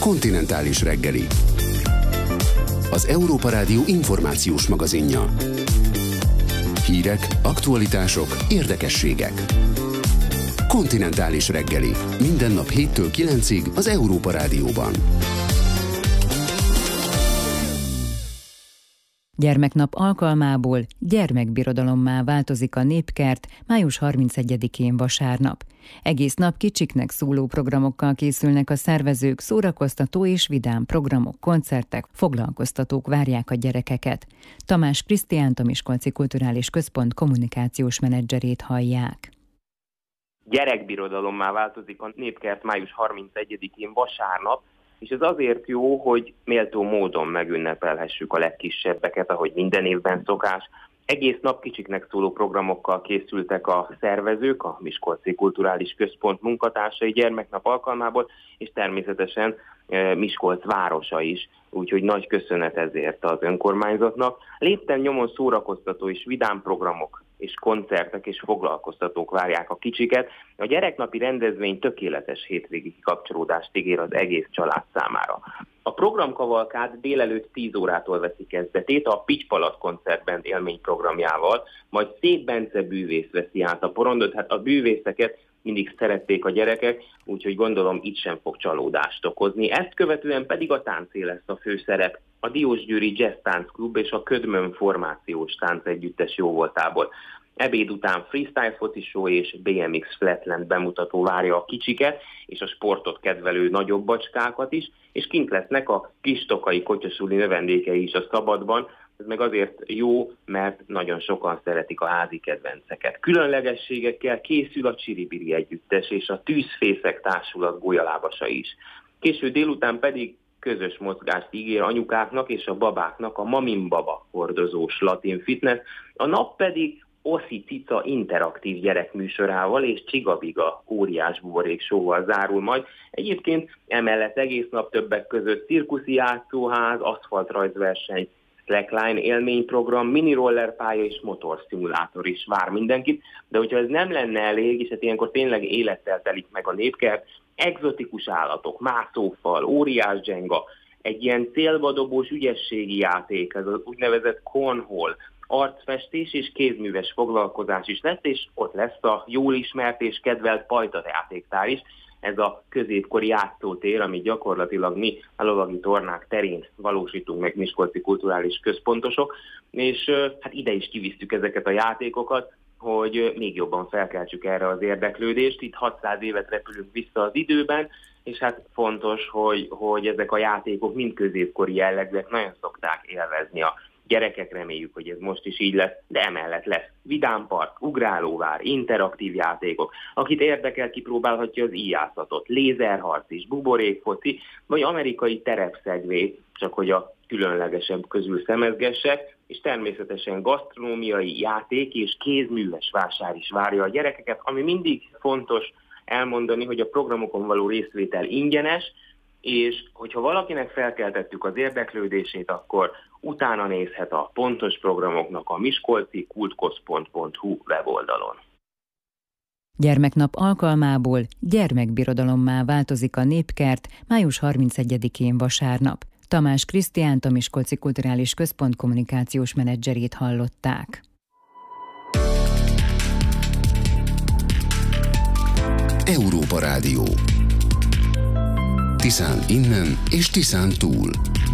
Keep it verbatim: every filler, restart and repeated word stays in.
Kontinentális reggeli. Az Európa Rádió információs magazinja. Hírek, aktualitások, érdekességek. Kontinentális reggeli. Minden nap héttől kilencig az Európa Rádióban. Gyermeknap alkalmából gyermekbirodalommá változik a Népkert május harmincegyedikén vasárnap. Egész nap kicsiknek szóló programokkal készülnek a szervezők, szórakoztató és vidám programok, koncertek, foglalkoztatók várják a gyerekeket. Tamás Krisztiánt, a Miskolci Kulturális Központ kommunikációs menedzserét hallják. Gyerekbirodalommá változik a Népkert május harmincegyedikén vasárnap, és ez azért jó, hogy méltó módon megünnepelhessük a legkisebbeket, ahogy minden évben szokás. Egész nap kicsiknek szóló programokkal készültek a szervezők, a Miskolci Kulturális Központ munkatársai gyermeknap alkalmából, és természetesen Miskolc városa is, úgyhogy nagy köszönet ezért az önkormányzatnak. Lépten nyomon szórakoztató és vidám programok és koncertek és foglalkoztatók várják a kicsiket. A gyereknapi rendezvény tökéletes hétvégi kikapcsolódást ígér az egész család számára. A programkavalkád délelőtt tíz órától veszi kezdetét a Pitypalack koncertband élményprogramjával, majd Szép Bence bűvész veszi át a porondot. Hát a bűvészeket mindig szerették a gyerekek, úgyhogy gondolom itt sem fog csalódást okozni. Ezt követően pedig a táncé lesz a főszerep. A Diósgyőri Jazz Táncklub és a Ködmön formációs táncegyüttes jóvoltából. Ebéd után freestyle foci show és bé em iksz Flatland bemutató várja a kicsiket, és a sportot kedvelő nagyobb bacskákat is, és kint lesznek a Kistokai Kotyosuli növendékei is a szabadban. Ez meg azért jó, mert nagyon sokan szeretik a házi kedvenceket. Különlegességekkel készül a Csiribiri együttes és a Tűzfészek társulat golyalábasa is. Késő délután pedig közös mozgást ígér anyukáknak és a babáknak a Mamin Baba hordozós latin fitness, a nap pedig Oszi Cica interaktív gyerekműsorával és Csigabiga óriás buborék show-val zárul majd. Egyébként emellett egész nap többek között cirkuszi játszóház, aszfaltrajzverseny, slackline élményprogram, minirollerpálya és motorszimulátor is vár mindenkit, de hogyha ez nem lenne elég, és hát ilyenkor tényleg élettel telik meg a Népkert, egzotikus állatok, mászófal, óriás dzsenga, egy ilyen célbadobós ügyességi játék, ez az úgynevezett cornhole, arcfestés és kézműves foglalkozás is lesz, és ott lesz a jól ismert és kedvelt pajtajátéktár is, ez a középkori játszótér, amit gyakorlatilag mi a lovagi tornák terén valósítunk meg miskolci kulturális központosok, és hát ide is kivisztük ezeket a játékokat, hogy még jobban felkeltsük erre az érdeklődést. Itt hatszáz évet repülünk vissza az időben, és hát fontos, hogy, hogy ezek a játékok mind középkori jellegűek, nagyon szokták élvezni a gyerekek, reméljük, hogy ez most is így lesz, de emellett lesz vidámpark, ugrálóvár, interaktív játékok. Akit érdekel, kipróbálhatja az íjászatot, lézerharc is, buborékfoci, vagy amerikai terepszegvé, csak hogy a különlegesebb közül szemezgessek, és természetesen gasztronómiai játék és kézműves vásár is várja a gyerekeket, ami mindig fontos elmondani, hogy a programokon való részvétel ingyenes, és hogyha valakinek felkeltettük az érdeklődését, akkor utána nézhet a pontos programoknak a miskolci kultközpont pont hu weboldalon. Gyermeknap alkalmából gyermekbirodalommá változik a Népkert május harmincegyedikén vasárnap. Tamás Krisztiánt, a Miskolci Kulturális Központ kommunikációs menedzserét hallották. Európa Rádió. Tiszán innen és Tiszán túl.